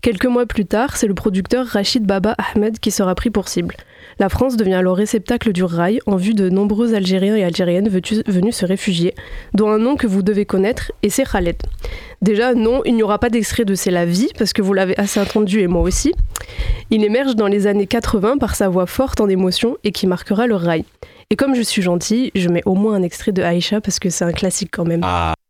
Quelques mois plus tard, c'est le producteur Rachid Baba Ahmed qui sera pris pour cible. La France devient alors réceptacle du rail en vue de nombreux Algériens et Algériennes venus se réfugier, dont un nom que vous devez connaître, et c'est Khaled. Déjà, non, il n'y aura pas d'extrait de C'est la vie, parce que vous l'avez assez entendu et moi aussi. Il émerge dans les années 80 par sa voix forte en émotion et qui marquera le rail. Et comme je suis gentille, je mets au moins un extrait de Aïcha parce que c'est un classique quand même. Ah.